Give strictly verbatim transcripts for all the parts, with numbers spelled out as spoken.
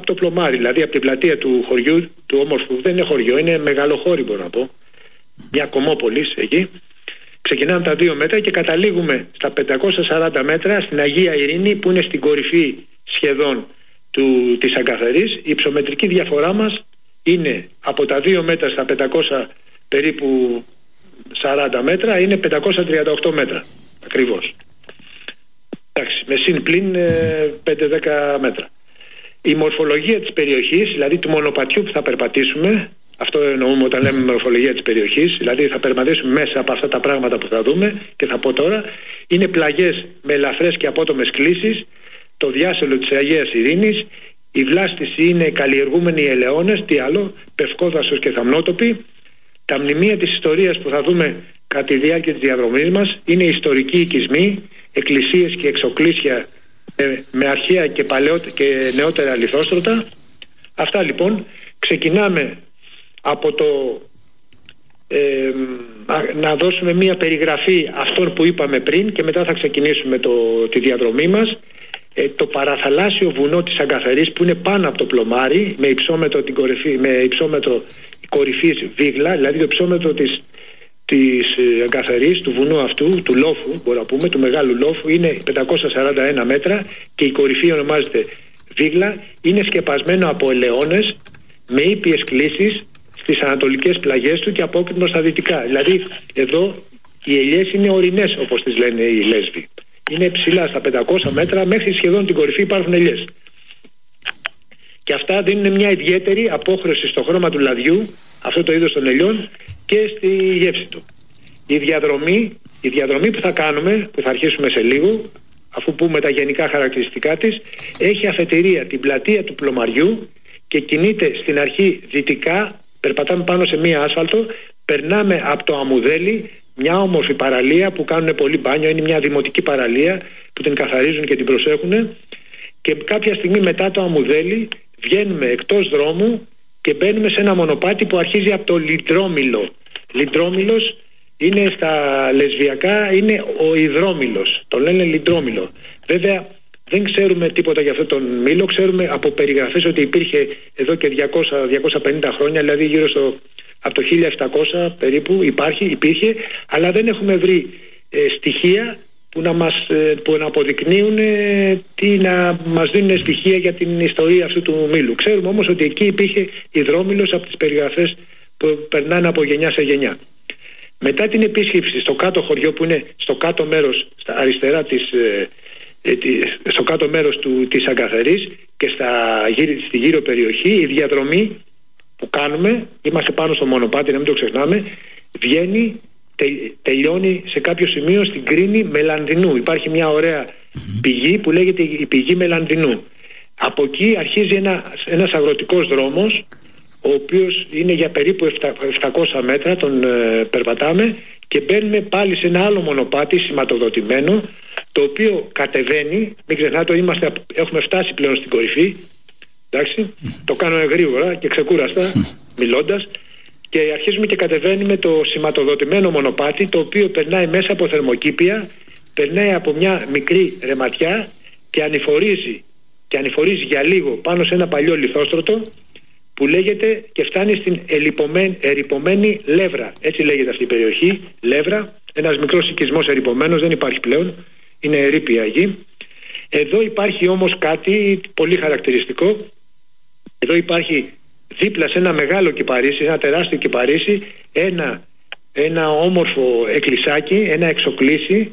το πλωμάρι, δηλαδή από την πλατεία του χωριού, του όμορφου, δεν είναι χωριό, είναι μεγαλοχώρι μπορώ να πω, μια κομμόπολης εκεί. Ξεκινάμε τα δύο μέτρα και καταλήγουμε στα πεντακόσια σαράντα μέτρα στην Αγία Ειρήνη, που είναι στην κορυφή σχεδόν του, της Αγκαθαρής. Η υψομετρική διαφορά μας είναι από τα δύο μέτρα στα πεντακόσια περίπου σαράντα μέτρα, είναι πεντακόσια τριάντα οκτώ μέτρα ακριβώς. Εντάξει, με συν πλην ε, πέντε δέκα μέτρα. Η μορφολογία της περιοχής, δηλαδή του μονοπατιού που θα περπατήσουμε, αυτό εννοούμε όταν λέμε μορφολογία της περιοχής, δηλαδή θα περπατήσουμε μέσα από αυτά τα πράγματα που θα δούμε και θα πω τώρα, είναι πλαγιές με ελαφρές και απότομες κλίσεις, το διάσελο της Αγίας Ειρήνης, η βλάστηση είναι καλλιεργούμενοι ελαιώνες, τι άλλο, πευκόδασος και θαμνότοποι. Τα μνημεία της ιστορίας που θα δούμε κατά τη διάρκεια της διαδρομής μας είναι ιστορικοί οικισμοί, εκκλησίες και εξοκλήσια ε, με αρχαία και, παλαιότε, και νεότερα λιθόστρωτα. Αυτά λοιπόν. Ξεκινάμε από το ε, να δώσουμε μία περιγραφή αυτών που είπαμε πριν και μετά θα ξεκινήσουμε το, τη διαδρομή μας. Ε, το παραθαλάσσιο βουνό της Αγκαθαρής που είναι πάνω από το πλωμάρι με υψόμετρο, την κορυφή, με υψόμετρο κορυφής Βίγλα, δηλαδή το υψόμετρο της, της Αγκαθαρής, του βουνού αυτού, του λόφου μπορούμε να πούμε, του μεγάλου λόφου, είναι πεντακόσια σαράντα ένα μέτρα και η κορυφή ονομάζεται Βίγλα. Είναι σκεπασμένο από ελαιώνες με ήπιες κλίσεις στις ανατολικές πλαγιές του και απόκριτο στα δυτικά. Δηλαδή εδώ οι ελιές είναι ορεινές όπως τις λένε οι Λέσβοι. Είναι ψηλά στα πεντακόσια μέτρα, μέχρι σχεδόν την κορυφή υπάρχουν ελιές. Και αυτά δίνουν μια ιδιαίτερη απόχρωση στο χρώμα του λαδιού, αυτό το είδος των ελιών, και στη γεύση του. Η διαδρομή, η διαδρομή που θα κάνουμε, που θα αρχίσουμε σε λίγο, αφού πούμε τα γενικά χαρακτηριστικά της, έχει αφετηρία την πλατεία του πλωμαριού και κινείται στην αρχή δυτικά, περπατάμε πάνω σε μία άσφαλτο, περνάμε από το Αμουδέλι, μια όμορφη παραλία που κάνουν πολύ μπάνιο, είναι μια δημοτική παραλία που την καθαρίζουν και την προσέχουν, και κάποια στιγμή μετά το Αμουδέλι βγαίνουμε εκτός δρόμου και μπαίνουμε σε ένα μονοπάτι που αρχίζει από το Λιντρόμυλο. Λιντρόμυλος είναι στα λεσβιακά, είναι ο Ιδρόμυλος, το λένε Λιντρόμυλο. Βέβαια δεν ξέρουμε τίποτα για αυτόν τον μήλο, ξέρουμε από περιγραφές ότι υπήρχε εδώ και διακόσια με διακόσια πενήντα χρόνια, δηλαδή γύρω στο από το χίλια επτακόσια περίπου υπάρχει, υπήρχε, αλλά δεν έχουμε βρει ε, στοιχεία που να, μας, ε, που να αποδεικνύουν ε, τι να μας δίνουν στοιχεία για την ιστορία αυτού του μήλου. Ξέρουμε όμως ότι εκεί υπήρχε υδρόμυλος από τις περιγραφές που περνάνε από γενιά σε γενιά. Μετά την επίσκεψη στο κάτω χωριό που είναι στο κάτω μέρος, στα αριστερά της, ε, ε, στο κάτω μέρος του, της Αγκαθαρής και στα, στη γύρω περιοχή, η διαδρομή που κάνουμε, είμαστε πάνω στο μονοπάτι, να μην το ξεχνάμε, βγαίνει, τε, τελειώνει σε κάποιο σημείο στην Κρίνη Μελανδινού. Υπάρχει μια ωραία πηγή που λέγεται η πηγή Μελανδινού. Από εκεί αρχίζει ένα, ένας αγροτικός δρόμος, ο οποίος είναι για περίπου επτακόσια μέτρα, τον ε, περπατάμε και μπαίνουμε πάλι σε ένα άλλο μονοπάτι σηματοδοτημένο, το οποίο κατεβαίνει, μην ξεχνάτε, είμαστε, έχουμε φτάσει πλέον στην κορυφή. Εντάξει, το κάνω γρήγορα και ξεκούραστα μιλώντας, και αρχίζουμε και κατεβαίνουμε το σηματοδοτημένο μονοπάτι, το οποίο περνάει μέσα από θερμοκήπια, περνάει από μια μικρή ρεματιά και ανηφορίζει, και ανηφορίζει για λίγο πάνω σε ένα παλιό λιθόστρωτο που λέγεται και φτάνει στην ερειπωμένη Λεύρα. Έτσι λέγεται αυτή η περιοχή, Λεύρα, ένας μικρός οικισμός ερειπωμένος, δεν υπάρχει πλέον, είναι ερείπια γη. Εδώ υπάρχει όμως κάτι πολύ χαρακτηριστικό. Εδώ υπάρχει δίπλα σε ένα μεγάλο κυπαρίσι, ένα τεράστιο κυπαρίσι, ένα, ένα όμορφο εκκλησάκι, ένα εξοκλήσι,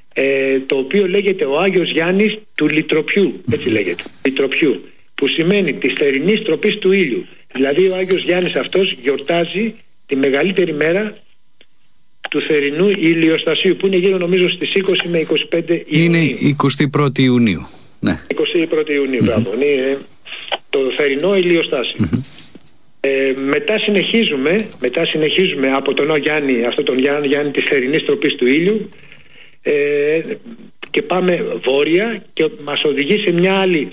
ε, το οποίο λέγεται ο Άγιος Γιάννης του Λιτροπιού, έτσι λέγεται, Λιτροπιού, που σημαίνει της θερινής τροπής του ήλιου. Δηλαδή ο Άγιος Γιάννης αυτός γιορτάζει τη μεγαλύτερη μέρα του θερινού ηλιοστασίου, που είναι γύρω νομίζω στις είκοσι με είκοσι πέντε Ιουνίου. Είναι εικοστή πρώτη Ιουνίου. Ναι. εικοστή πρώτη Ιουνίου, mm-hmm. Μπράβο. Είναι το θερινό ηλιοστάσιο. Mm-hmm. Ε, μετά συνεχίζουμε, μετά συνεχίζουμε από τον Γιάννη, αυτό τον Γιάννη, Γιάννη της θερινής τροπής του ήλιου, ε, και πάμε βόρεια και μας οδηγεί σε μια άλλη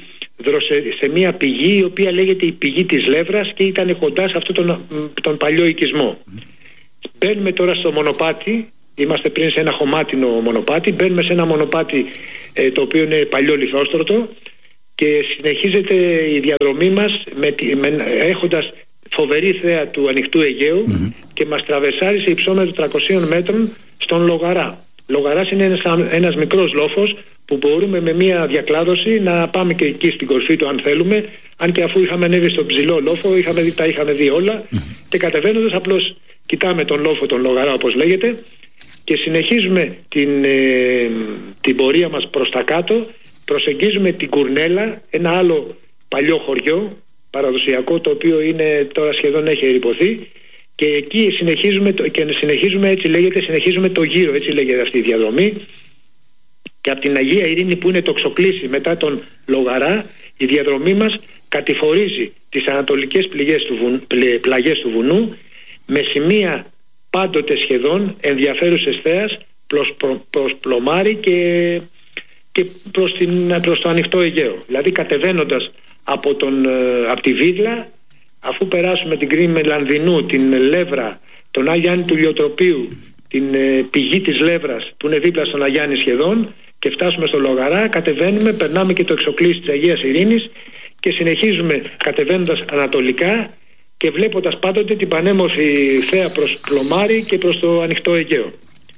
σε μια πηγή, η οποία λέγεται η πηγή της Λεύρας και ήταν κοντά σε αυτόν τον, τον παλιό οικισμό. Mm. Μπαίνουμε τώρα στο μονοπάτι, είμαστε πριν σε ένα χωμάτινο μονοπάτι, μπαίνουμε σε ένα μονοπάτι ε, το οποίο είναι παλιό λιθόστρωτο, και συνεχίζεται η διαδρομή μας με, με, έχοντας φοβερή θέα του ανοιχτού Αιγαίου mm-hmm. και μας τραβεσάρει σε υψόμετρο τριακοσίων μέτρων στον Λογαρά. Λογαράς είναι ένας, ένας μικρός λόφος που μπορούμε με μια διακλάδωση να πάμε και εκεί στην κορφή του αν θέλουμε, αν και αφού είχαμε ανέβει στον ψηλό λόφο είχαμε δει, τα είχαμε δει όλα mm-hmm. και κατεβαίνοντας απλώς κοιτάμε τον λόφο, τον Λογαρά όπως λέγεται, και συνεχίζουμε την, ε, την πορεία μας προς τα κάτω, προσεγγίζουμε την Κουρνέλα, ένα άλλο παλιό χωριό παραδοσιακό, το οποίο είναι, τώρα σχεδόν έχει ερειπωθεί, και εκεί συνεχίζουμε, και συνεχίζουμε έτσι λέγεται, συνεχίζουμε το γύρο, έτσι λέγεται αυτή η διαδρομή, και από την Αγία Ειρήνη που είναι το Ξοκλήσι μετά τον Λογαρά, η διαδρομή μας κατηφορίζει τις ανατολικές πληγές του βουν, πλαγιές του βουνού με σημεία πάντοτε σχεδόν ενδιαφέρουσες θέας προς, προ, προς Πλωμάρι και, και προς, την, προς το ανοιχτό Αιγαίο. Δηλαδή κατεβαίνοντας από, τον, από τη Βίδλα, αφού περάσουμε την Κρίνη Λανδινού, την Λεύρα, τον Άγιάννη του Λιοτροπίου, την ε, πηγή της Λεύρας που είναι δίπλα στον Αγιάννη σχεδόν, και φτάσουμε στο Λογαρά, κατεβαίνουμε, περνάμε και το Εξοκλήσι της Αγίας Ειρήνης και συνεχίζουμε κατεβαίνοντας ανατολικά και βλέποντας πάντοτε την πανέμορφη θέα προς Πλωμάρι και προς το ανοιχτό Αιγαίο.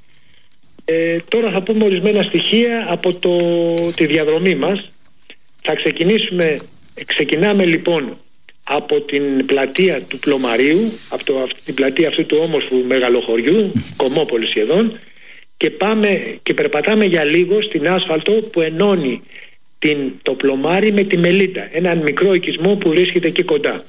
Ε, τώρα θα πούμε ορισμένα στοιχεία από το, τη διαδρομή μας. Θα ξεκινήσουμε, ξεκινάμε λοιπόν από την πλατεία του Πλωμαρίου, από αυτή την πλατεία αυτού του όμορφου μεγαλοχωριού, Κομμόπολη σχεδόν, και πάμε και περπατάμε για λίγο στην άσφαλτο που ενώνει την, το Πλωμάρι με τη Μελίτα, έναν μικρό οικισμό που βρίσκεται εκεί κοντά.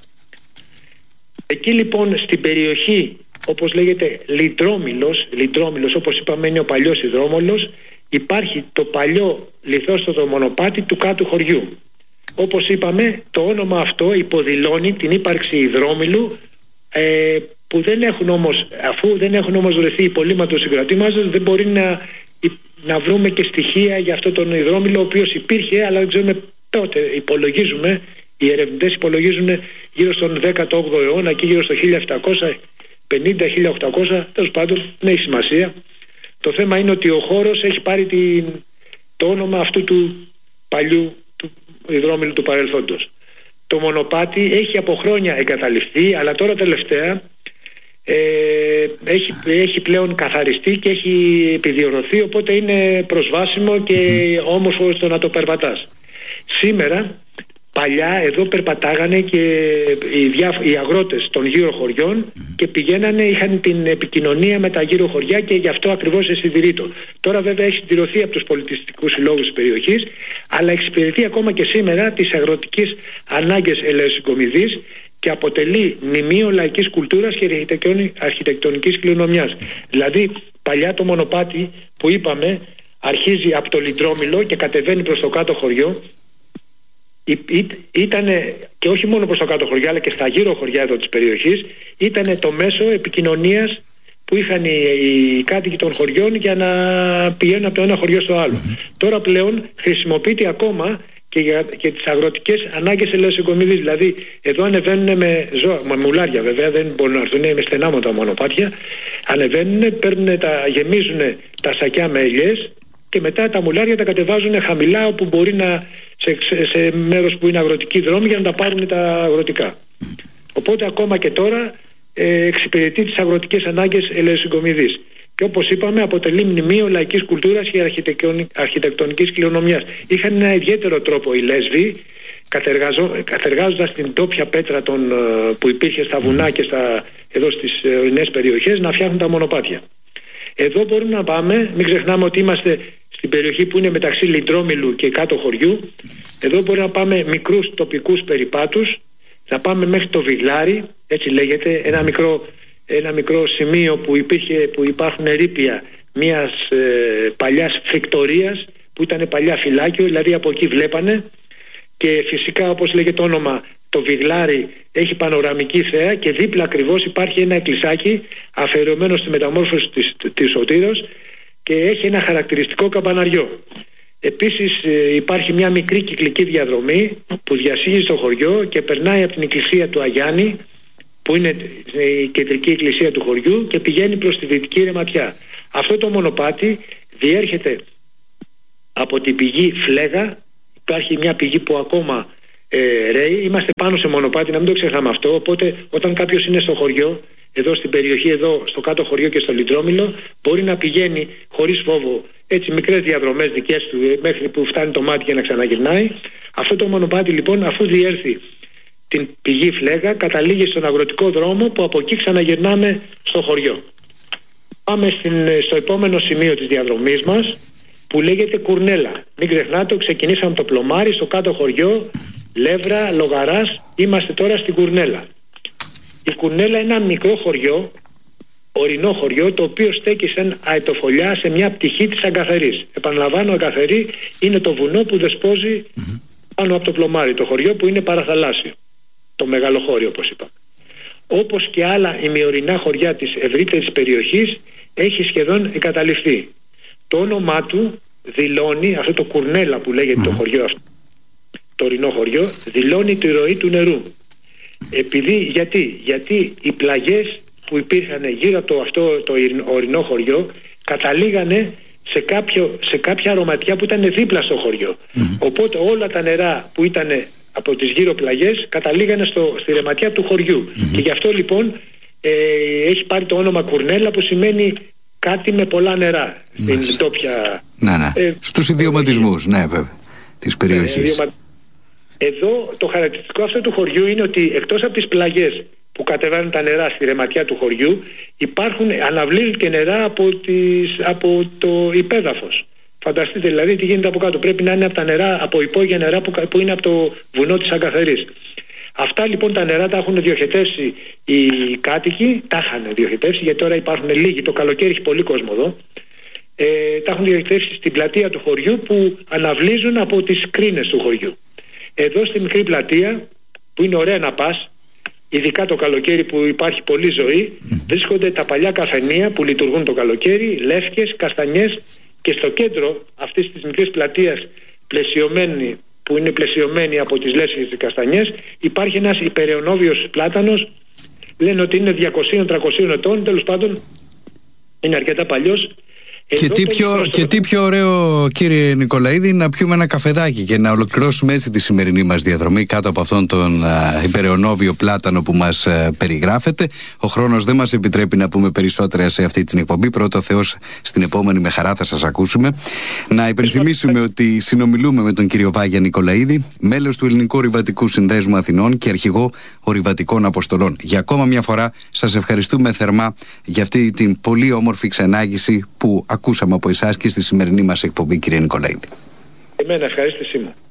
Εκεί λοιπόν στην περιοχή, όπως λέγεται Λιτρόμυλος, Λιτρόμυλος όπως είπαμε είναι ο παλιός Ιδρόμολος, υπάρχει το παλιό λιθόστρωτο μονοπάτι του κάτω χωριού. Όπως είπαμε, το όνομα αυτό υποδηλώνει την ύπαρξη Ιδρόμυλου, ε, που δεν έχουν όμως, αφού δεν έχουν όμως βρεθεί υπολείμματος συγκρατήματος, δεν μπορεί να, να βρούμε και στοιχεία για αυτό τον Ιδρόμυλο, ο οποίος υπήρχε, αλλά δεν ξέρουμε τότε. Υπολογίζουμε, οι ερευνητές υπολογίζουν γύρω στον δέκατο όγδοο αιώνα και γύρω στο χίλια επτακόσια πενήντα χίλια οκτακόσια, τέλος πάντων, δεν έχει σημασία. Το θέμα είναι ότι ο χώρος έχει πάρει την, το όνομα αυτού του παλιού του Ιδρόμυλου του παρελθόντος. Το μονοπάτι έχει από χρόνια εγκαταλειφθεί, αλλά τώρα τελευταία ε, έχει, έχει πλέον καθαριστεί και έχει επιδιορωθεί, οπότε είναι προσβάσιμο και όμορφο στο να το περπατάς. Σήμερα, παλιά εδώ περπατάγανε και οι, διά, οι αγρότες των γύρω χωριών και πηγαίνανε, είχαν την επικοινωνία με τα γύρω χωριά και γι' αυτό ακριβώς εσυντηρείτο. Τώρα βέβαια έχει συντηρωθεί από τους πολιτιστικούς συλλόγους της περιοχής, αλλά εξυπηρετεί ακόμα και σήμερα τις αγροτικές ανάγκες ελαιοσυγκομιδής και αποτελεί μνημείο λαϊκής κουλτούρας και αρχιτεκτονικής κληρονομιάς. Δηλαδή παλιά το μονοπάτι που είπαμε αρχίζει από το Λιτρόμυλο και κατεβαίνει προς το κάτω χωριό. Ήταν, και όχι μόνο προς το κάτω χωριά αλλά και στα γύρω χωριά εδώ της περιοχής, ήταν το μέσο επικοινωνίας που είχαν οι, οι κάτοικοι των χωριών για να πηγαίνουν από το ένα χωριό στο άλλο. Τώρα πλέον χρησιμοποιείται ακόμα και για και τις αγροτικές ανάγκες ελαιοσυγκομιδής. Δηλαδή εδώ ανεβαίνουν με ζώα, με μουλάρια βέβαια, δεν μπορούν να έρθουν, με στενά μου τα μονοπάτια, ανεβαίνουν, παίρνουν τα, γεμίζουν τα σακιά με ελιές και μετά τα μουλάρια τα κατεβάζουν χαμηλά όπου μπορεί να σε, σε, σε μέρος που είναι αγροτική δρόμη για να τα πάρουν τα αγροτικά. Οπότε ακόμα και τώρα ε, εξυπηρετεί τις αγροτικές ανάγκες ελαιοσυγκομιδής. Και όπως είπαμε αποτελεί μνημείο λαϊκής κουλτούρας και αρχιτεκτονικής κληρονομιάς. Είχαν ένα ιδιαίτερο τρόπο οι Λέσβοι, κατεργάζοντας την τόπια πέτρα των, που υπήρχε στα βουνά και στα, εδώ στις ορεινές περιοχές, να φτιάχνουν τα μονοπάτια. Εδώ μπορούμε να πάμε, μην ξεχνάμε ότι είμαστε στην περιοχή που είναι μεταξύ Λιτρόμυλου και κάτω χωριού. Εδώ μπορούμε να πάμε μικρούς τοπικούς περιπάτους, να πάμε μέχρι το Βιγλάρι, έτσι λέγεται, ένα μικρό, ένα μικρό σημείο που, υπήρχε, που υπάρχουν ερείπια μιας ε, παλιάς φρικτορίας που ήταν παλιά φυλάκιο, δηλαδή από εκεί βλέπανε, και φυσικά όπως λέγεται το όνομα, το Βιγλάρι έχει πανοραμική θέα και δίπλα ακριβώς υπάρχει ένα εκκλησάκι αφιερωμένο στη μεταμόρφωση της, της Σωτήρος και έχει ένα χαρακτηριστικό καμπαναριό. Επίσης υπάρχει μια μικρή κυκλική διαδρομή που διασύγει στο χωριό και περνάει από την εκκλησία του Αγιάννη, που είναι η κεντρική εκκλησία του χωριού, και πηγαίνει προς τη δυτική Ρεματιά. Αυτό το μονοπάτι διέρχεται από την πηγή Φλέγα υπάρχει μια πηγή που ακόμα ε, ρέει. Είμαστε πάνω σε μονοπάτι, να μην το ξεχνάμε αυτό. Οπότε όταν κάποιος είναι στο χωριό, εδώ στην περιοχή, εδώ στο κάτω χωριό και στο Λιτρόμυλο, μπορεί να πηγαίνει χωρίς φόβο, έτσι μικρές διαδρομές δικές του, μέχρι που φτάνει το μάτι και να ξαναγυρνάει. Αυτό το μονοπάτι λοιπόν, αφού διέρθει την πηγή Φλέγα, καταλήγει στον αγροτικό δρόμο, που από εκεί ξαναγυρνάμε στο χωριό. Πάμε στην, στο επόμενο σημείο της διαδρομής μας, που λέγεται Κουρνέλα. Μην ξεχνάτε, ξεκινήσαμε το Πλωμάρι, στο κάτω χωριό, Λεύρα, Λογαράς, είμαστε τώρα στην Κουρνέλα. Η Κουρνέλα είναι ένα μικρό χωριό, ορεινό χωριό, το οποίο στέκει σαν αετοφολιά σε μια πτυχή της Αγκαθερής. Επαναλαμβάνω, Αγκαθερή είναι το βουνό που δεσπόζει πάνω από το Πλωμάρι, το χωριό που είναι παραθαλάσσιο, το μεγαλοχώριο όπως είπαμε. Όπως και άλλα ημιορεινά χωριά της ευρύτερης περιοχής, έχει σχεδόν εγκαταλειφθεί. Το όνομά του δηλώνει, αυτό το Κουρνέλα που λέγεται το χωριό αυτό, το ορεινό χωριό, δηλώνει τη ροή του νερού. Επειδή, γιατί, γιατί οι πλαγιές που υπήρχαν γύρω από το, αυτό το ορεινό χωριό καταλήγανε σε, κάποιο, σε κάποια αρωματιά που ήταν δίπλα στο χωριό. Mm-hmm. Οπότε όλα τα νερά που ήταν από τις γύρω πλαγιές καταλήγανε στο, στη ρεματιά του χωριού. Mm-hmm. Και γι' αυτό λοιπόν ε, έχει πάρει το όνομα Κουρνέλα, που σημαίνει κάτι με πολλά νερά. Mm-hmm. Στην τόπια... Ναι, ναι. Ε, Στους ιδιωματισμούς, ναι, βέβαια, της περιοχής. Ε, Εδώ το χαρακτηριστικό αυτό του χωριού είναι ότι εκτός από τις πλαγιές που κατεβαίνουν τα νερά στη ρεματιά του χωριού, υπάρχουν, αναβλύουν και νερά από, τις, από το υπέδαφος. Φανταστείτε δηλαδή τι γίνεται από κάτω. Πρέπει να είναι από τα νερά, από υπόγεια νερά που, που είναι από το βουνό της Αγκαθερής. Αυτά λοιπόν τα νερά τα έχουν διοχετεύσει οι κάτοικοι, τα είχαν διοχετεύσει, γιατί τώρα υπάρχουν λίγοι, το καλοκαίρι έχει πολύ κόσμο εδώ. Ε, τα έχουν διοχετεύσει στην πλατεία του χωριού, που αναβλύζουν από τις κρίνες του χωριού. Εδώ στη μικρή πλατεία, που είναι ωραία να πας, ειδικά το καλοκαίρι που υπάρχει πολλή ζωή, βρίσκονται τα παλιά καφενεία που λειτουργούν το καλοκαίρι, λεύκες, καστανιές, και στο κέντρο αυτής της μικρής πλατείας, πλαισιωμένη, που είναι πλαισιωμένη από τις λεύκες και τις καστανιές, υπάρχει ένας υπεραιωνόβιος πλάτανος, λένε ότι είναι διακόσια με τριακόσια ετών, τέλος πάντων είναι αρκετά παλιός. Και τι, πιο, και τι πιο ωραίο, κύριε Νικολαίδη, να πιούμε ένα καφεδάκι και να ολοκληρώσουμε έτσι τη σημερινή μας διαδρομή κάτω από αυτόν τον α, υπεραιωνόβιο πλάτανο που μας α, περιγράφεται. Ο χρόνος δεν μας επιτρέπει να πούμε περισσότερα σε αυτή την εκπομπή. Πρώτο Θεός, στην επόμενη με χαρά θα σας ακούσουμε. Να υπενθυμίσουμε ότι συνομιλούμε με τον κύριο Βάγια Νικολαίδη, μέλος του Ελληνικού Ορειβατικού Συνδέσμου Αθηνών και αρχηγό ορειβατικών αποστολών. Για ακόμα μια φορά σας ευχαριστούμε θερμά για αυτή την πολύ όμορφη ξενάγηση που ακούσαμε από εσάς και στη σημερινή μας εκπομπή, κύριε Νικολαίδη. Εμένα ευχαρίστησή μου.